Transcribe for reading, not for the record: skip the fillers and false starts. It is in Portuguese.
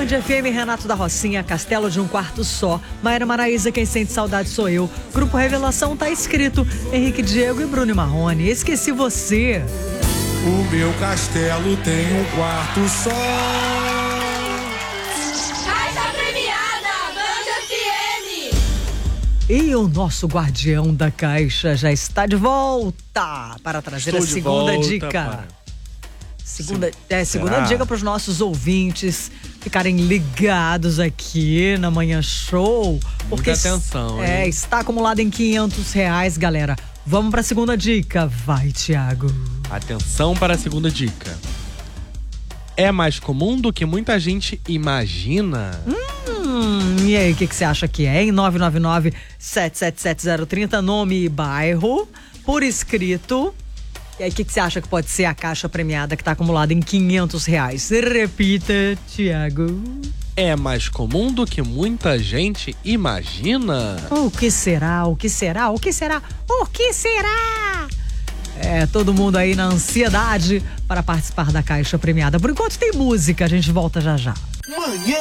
Band FM, Renato da Rocinha, Castelo de um Quarto Só, Maíra Maraíza, Quem Sente Saudade Sou Eu, Grupo Revelação Tá Escrito, Henrique Diego e Bruno Marrone, Esqueci Você. O meu castelo tem um quarto só. Caixa premiada, Band FM. E o nosso guardião da caixa já está de volta para trazer a segunda dica. Segunda dica para os nossos ouvintes ficarem ligados aqui na Manhã Show. Porque muita atenção, hein? Está acumulado em R$500, galera. Vamos para a segunda dica. Vai, Thiago. Atenção para a segunda dica. É mais comum do que muita gente imagina. E aí, o que você acha que é? Em 999-777-030, nome e bairro, por escrito. E aí, o que você acha que pode ser a caixa premiada que está acumulada em R$500? Repita, Thiago. É mais comum do que muita gente imagina. O que será? O que será? O que será? O que será? Todo mundo aí na ansiedade para participar da caixa premiada. Por enquanto tem música, a gente volta já já. Manhã